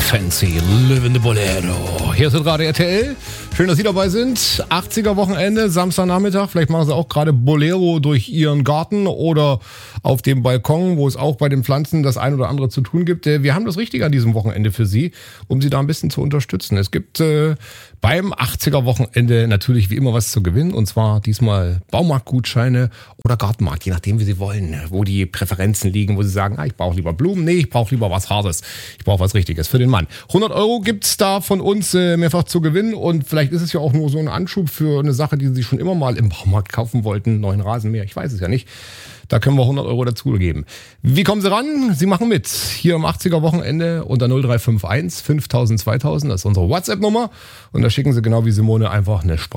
Fancy Living Bolero. Hier ist gerade RTL. Schön, dass Sie dabei sind. 80er Wochenende, Samstagnachmittag. Vielleicht machen Sie auch gerade Bolero durch Ihren Garten oder auf dem Balkon, wo es auch bei den Pflanzen das ein oder andere zu tun gibt. Wir haben das Richtige an diesem Wochenende für Sie, um Sie da ein bisschen zu unterstützen. Es gibt beim 80er Wochenende natürlich wie immer was zu gewinnen. Und zwar diesmal Baumarktgutscheine oder Gartenmarkt, je nachdem, wie Sie wollen. Wo die Präferenzen liegen, wo Sie sagen, ich brauche lieber Blumen. Nee, ich brauche lieber was Hartes. Ich brauche was Richtiges für den Mann. 100 € gibt's da von uns mehrfach zu gewinnen. Und vielleicht ist es ja auch nur so ein Anschub für eine Sache, die Sie schon immer mal im Baumarkt kaufen wollten. Neuen Rasenmäher, ich weiß es ja nicht. Da können wir 100 € dazugeben. Wie kommen Sie ran? Sie machen mit. Hier am 80er Wochenende unter 0351 5000 2000. Das ist unsere WhatsApp-Nummer. Und da schicken Sie genau wie Simone einfach eine